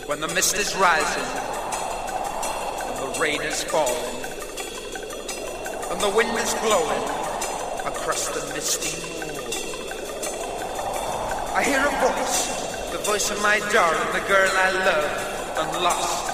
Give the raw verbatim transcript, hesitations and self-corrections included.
when the mist is rising, and the rain is falling, and the wind is blowing across the misty moor. I hear a voice, the voice of my darling, the girl I love and lost.